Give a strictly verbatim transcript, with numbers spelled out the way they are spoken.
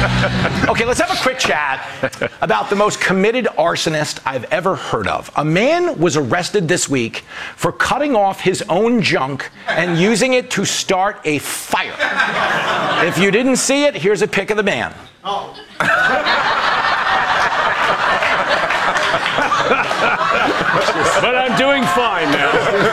Okay, let's have a quick chat about the most committed arsonist I've ever heard of. A man was arrested this week for cutting off his own junk and using it to start a fire. If you didn't see it, here's a pic of the man. Oh. But I'm doing fine now.